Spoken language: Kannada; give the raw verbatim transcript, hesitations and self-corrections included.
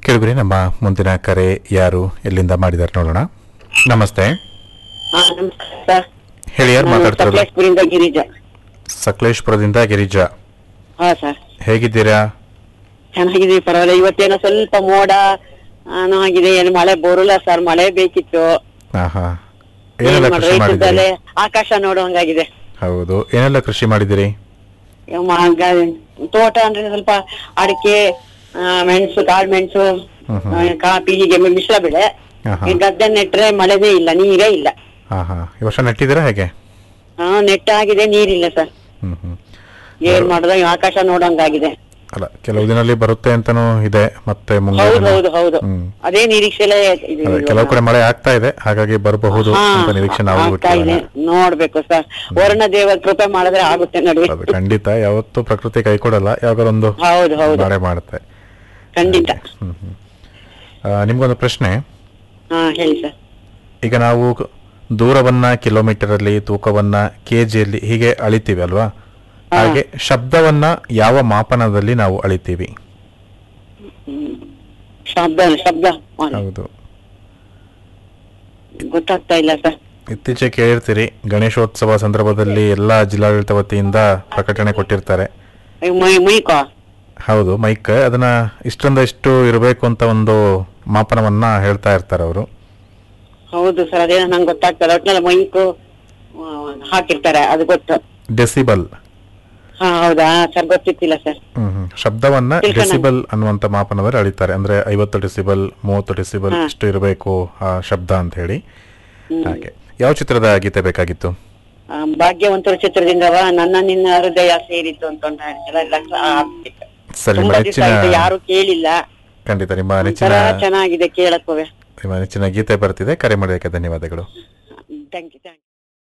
ಕೇಳಿದ್ರಿ ನಮ್ಮ ಮುಂದಿನ ಕರೆ ಯಾರು ಎಲ್ಲಿಂದ ಮಾಡಿದಾರೆ ನೋಡೋಣ. ನಮಸ್ತೆ. ಹಾ, ನಮಸ್ಕಾರ ಸರ್. ಹೇಳಿ, ಯಾರು ನಾನು ಮಾತಾಡ್ತಿರೋದು? ಸಕಲೇಶ್ಪುರದಿಂದ ಗಿರಿಜಾ. ಸಕಲೇಶ್ಪುರದಿಂದ ಗಿರಿಜಾ. ಹಾ ಸರ್, ಹೇಗಿದ್ದೀರಾ? ಚೆನ್ನಾಗಿದೀವಿ, ಪರವಾಗಿಲ್ಲ. ಇವತ್ತೇನೋ ಸ್ವಲ್ಪ ಮೋಡ ಆನೋ ಆಗಿದೆ, ಏನು ಮಳೆ ಬರೋಲ್ಲ ಸರ್. ಮಳೆ ಬೇಕಿತ್ತು. ಹಾ ಹಾ ಏನೆಲ್ಲ ಏನ್ ಕೃಷಿ ಮಾಡಿದಿರಿ? ರೈತರದಲ್ಲೇ ಆಕಾಶ ನೋಡುವಂಗಾಗಿದೆ. ಹೌದು, ಏನೆಲ್ಲ ಕೃಷಿ ಮಾಡಿದಿರಿ? ಮ- ಗ- ತೋಟ ಅಂದ್ರೆ ಸ್ವಲ್ಪ ಅಡಿಕೆ, ಆ, ಮೆಣಸು, ಕಾಳು ಮೆಣಸು, ಹ್ಮ್ ಹ್ಮ್. ಆ, ಕಾಫಿ, ಹೀಗೆ ಮಿಶ್ರ ಬೆಳೆ. ಹಾ ಹಾ ಈ ಗದ್ದೆ ನೆಟ್ರೆ ಮಳೆನೇ ಇಲ್ಲ, ನೀರೇ ಇಲ್ಲ. ಹಾ ಹಾ ಈ ವರ್ಷ ನೆಟ್ಟಿದ್ದೀರಾ ಹೇಗೆ? ಹಾ, ನೆಟ್ಟ ಆಗಿದೆ, ನೀರಿಲ್ಲ ಸರ್. ಹ್ಮ್ ಹ್ಮ್ ಏನ್ ಮಾಡೋದು, ಆಕಾಶ ನೋಡುವಂಗಾಗಿದೆ. ಅಲ್ಲ, ಕೆಲವು ದಿನದಲ್ಲಿ ಬರುತ್ತೆ ಅಂತಾನೂ ಇದೆ, ಮತ್ತೆ ಮುಂಗಾರು ಹೌದು ಹೌದು ಹೌದು, ಹ್ಮ್. ಅದೇ ನಿರೀಕ್ಷೆಲೇ ಇದೆ ಅದೇ, ಇವಾಗ. ಕೆಲವು ಕಡೆ ಮಳೆ ಆಗ್ತಾ ಇದೆ, ಹಾಗಾಗಿ ಬರಬಹುದು ಹಾ, ಅಂತ ನಿರೀಕ್ಷೆ ನಾವು ಆಗ್ತಾ ಇದೆ. ಇಟ್ಟಿದ್ದೇವೆ. ನೋಡ್ಬೇಕು ಸರ್, ವರುಣ ದೇವರ ಕೃಪೆ ಮಾಡಿದ್ರೆ ಆಗುತ್ತೆ ನೋಡಿ. ಅದು ಖಂಡಿತ, ಯಾವತ್ತೂ ಪ್ರಕೃತಿ ಕೈ ಕೊಡಲ್ಲ, ಯಾವಾಗಾರ ಒಂದು ಹೌದು ಹೌದು, ಮಳೆ ಮಾಡುತ್ತೆ. ಖಂಡಿತ. ಹ್ಮ್ ಹ್ಮ್ ಆ, ನಿಮ್ಗೊಂದು ಪ್ರಶ್ನೆ. ಹಾ, ಹೇಳಿ ಸರ್. ಈಗ ನಾವು ದೂರವನ್ನ ಕಿಲೋಮೀಟರ್ ಅಲ್ಲಿ, ತೂಕವನ್ನ ಕೆಜಿಯಲ್ಲಿ ಹೀಗೆ ಅಳಿತೀವಿ ಅಲ್ವಾ? ಹಾ. ಹಾಗೆ ಶಬ್ದವನ್ನ ಯಾವ ಮಾಪನದಲ್ಲಿ ನಾವು ಅಳಿತೀವಿ? ಶಬ್ದ ಶಬ್ದ ಹಾ, ಹೌದು, ಗೊತ್ತಾಗ್ತಾ ಇಲ್ಲ ಸರ್. ಇತ್ತೀಚೆಗೆ ಕೇಳಿರ್ತೀರಿ, ಗಣೇಶೋತ್ಸವ ಸಂದರ್ಭದಲ್ಲಿ ಎಲ್ಲಾ ಜಿಲ್ಲಾಡಳಿತ ವತಿಯಿಂದ ಪ್ರಕಟಣೆ ಕೊಟ್ಟಿರ್ತಾರೆ. ಮೈ ಮೈಕೋ ಹೌದು, ಮೈಕ್ ಅದನ್ನ ಇಷ್ಟೊಂದ ಇಷ್ಟು ಇರಬೇಕು ಅಂತ ಒಂದು ಮಾಪನವನ್ನ ಹೇಳ್ತಾ ಇರ್ತಾರೆ ಅವರು. ಹೌದು ಸರ್, ಅದೇನೋ ನಂಗೆ ಗೊತ್ತಾಗ್ತದೆ. ಒಟ್ನಲ್ಲಿ ಮೈಕು ಆ, ಹಾಕಿರ್ತಾರೆ, ಅದು ಗೊತ್ತು. ಡೆಸಿಬಲ್. ಹಾ, ಹೌದಾ ಸರ್, ಗೊತ್ತಿತ್ತಿಲ್ಲ ಸರ್. ಹ್ಮ್ ಹ್ಮ್. ಶಬ್ದವನ್ನ ತಿಳ್ಕೊಂಡೆ. ಡೆಸಿಬಲ್ ಅನ್ನುವಂತ ಮಾಪನದಲ್ಲಿ ಅಳಿತಾರೆ. ಅಂದ್ರೆ ಐವತ್ತು ಡೆಸಿಬಲ್, ಮೂವತ್ತು ಡೆಸಿಬಲ್ ಹಾ. ಇಷ್ಟು ಇರಬೇಕು ಆ ಶಬ್ದ ಅಂತ ಹೇಳಿ. ಹ್ಮ್. ಹಾಗೆ ಯಾವ ಚಿತ್ರದ ಗೀತೆ ಬೇಕಾಗಿತ್ತು? ಆ, ಭಾಗ್ಯವಂತರ ಚಿತ್ರದಿಂದವ ನನ್ನ ನಿನ್ನ ಹೃದಯ ಸೇರಿತ್ತು ಅಂತ ಒಂದು ಹಾಡ್ತಲ್ಲ, ಲಕ್ಷ- ಆ, ಸರಿ, ನಿಮ್ಮ ತುಂಬಾ ದಿವಸ ನೆಚ್ಚಿನ ಆಯ್ತು, ಯಾರು ಕೇಳಿಲ್ಲ. ಖಂಡಿತ ನಿಮ್ಮ ನೆಚ್ಚಿನ ಒಂಥರ ಚೆನ್ನಾಗಿದೆ ಕೇಳಕ್ಕೂ. ನಿಮ್ಮ ನೆಚ್ಚಿನ ಗೀತೆ ಬರ್ತಿದೆ. ಕರೆ ಮಾಡೋದಕ್ಕೆ ಧನ್ಯವಾದಗಳು. Thank you thank you